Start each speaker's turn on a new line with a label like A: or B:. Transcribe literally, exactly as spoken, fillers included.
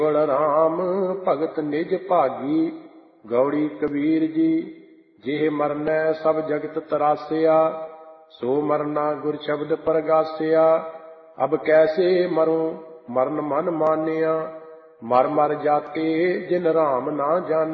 A: ਕੇਵਲ ਰਾਮ ਭਗਤ ਨਿਜ ਭਾਗੀ। ਗੌੜੀ ਕਬੀਰ ਜੀ ਜਿਹ ਮਰਨੈ ਸਭ ਜਗਤ ਤਰਾਸਿਆ। ਸੋ ਮਰਨਾ ਗੁਰ ਸ਼ਬਦ ਪਰਗਾਸਿਆ। ਅਬ ਕੈਸੇ ਮਰੂੰ ਮਰਨ ਮਨ ਮਾਨਿਆ। ਮਰ ਮਰ ਜਾਤੇ ਜਿਨ ਰਾਮ ਨਾ ਜਾਨਿਆ।